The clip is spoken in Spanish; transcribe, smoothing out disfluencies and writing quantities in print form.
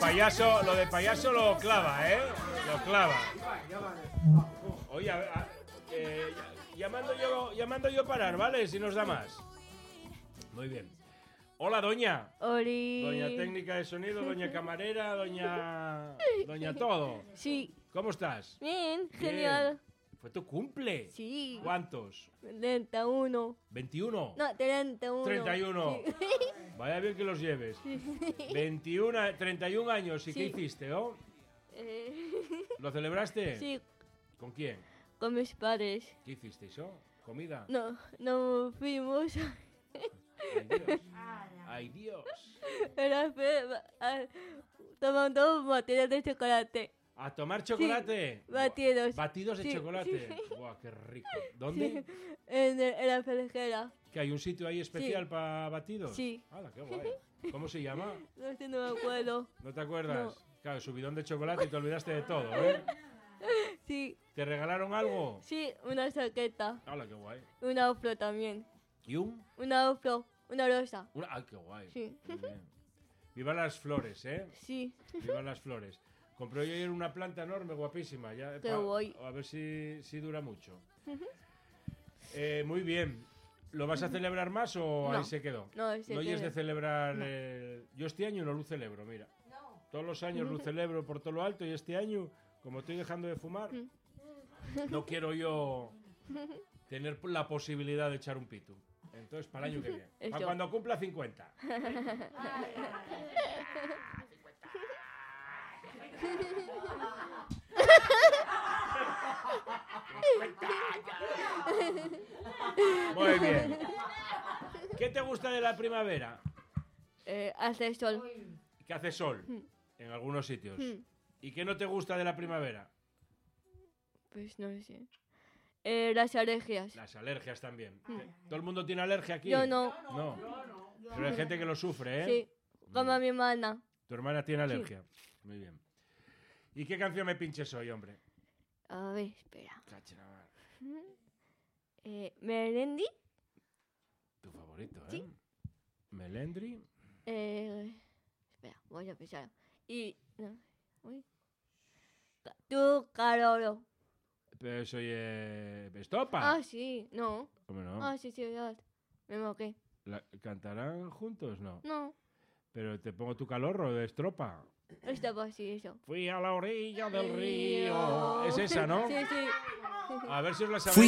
payaso lo clava, ¿eh? Lo clava. Oye, llamando yo parar, ¿vale? Si nos da más. Muy bien. Hola, doña. Oli. Doña técnica de sonido, doña camarera, doña todo. Sí. ¿Cómo estás? Bien, genial. ¿Fue tu cumple? Sí. ¿Cuántos? 31. ¿21? No, 31. 31. Sí. Vaya bien que los lleves. 21, 31 años. ¿Y qué hiciste, oh? ¿Lo celebraste? Sí, ¿Con quién? con mis padres. ¿Qué hicisteis, oh? ¿Comida? No fuimos. ¡Ay, Dios! ¡Ay, Dios! Tomando batidos de chocolate. ¿A tomar chocolate? Sí, batidos. ¿Batidos de chocolate? Sí. ¡Buah, qué rico! ¿Dónde? Sí, en la felguera. ¿Que hay un sitio ahí especial para batidos? Sí. ¡Hala, qué guay! ¿Cómo se llama? No sé, no me acuerdo. ¿No te acuerdas? No. Claro, subidón de chocolate y te olvidaste de todo, ¿eh? Sí. ¿Te regalaron algo? Sí, una chaqueta. ¡Hala, qué guay! Una afro también. ¿Y un? Una afro. Una rosa. ¡Ay, qué guay! Sí. Muy bien. Viva las flores, ¿eh? Sí. Viva las flores. Compré yo ayer una planta enorme, guapísima. Ya, Qué guay. A ver si dura mucho. Muy bien. ¿Lo vas a celebrar más o No. ahí se quedó? No, No es de celebrar... No. Yo este año no lo celebro, mira. Todos los años lo celebro por todo lo alto y este año, como estoy dejando de fumar, no quiero yo tener la posibilidad de echar un pito. Entonces, para el año que viene. Para cuando cumpla 50. Muy bien. ¿Qué te gusta de la primavera? Hace sol. Que hace sol en algunos sitios. ¿Y qué no te gusta de la primavera? Pues no sé. Las alergias. Las alergias también. ¿Todo el mundo tiene alergia aquí? Yo no. No. Pero hay gente que lo sufre, ¿eh? Sí, como mi hermana. Tu hermana tiene alergia. Muy bien. ¿Y qué canción me pinches hoy, hombre? A ver, espera. Cachanamar. Melendi. Tu favorito, ¿eh? Sí. Melendri. Espera, voy a pensar. Y... No, uy. Tu Carolo. Pero soy Estopa. Ah, sí. No. ¿Cómo no? Ah, sí, verdad. Me moqué. ¿Cantarán juntos? No. No. Pero te pongo tu calorro de Estropa. Estaba así, eso. Fui a la orilla del río. Es esa, ¿no? Sí, sí. A ver si os la sabéis.